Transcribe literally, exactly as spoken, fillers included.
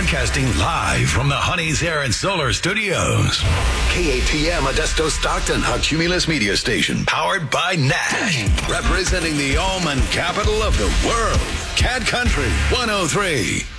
Broadcasting live from the Honey's Air and Solar Studios. K A T M Modesto Stockton, a Cumulus media station, powered by Nash. Representing the almond capital of the world, Cat Country one oh three.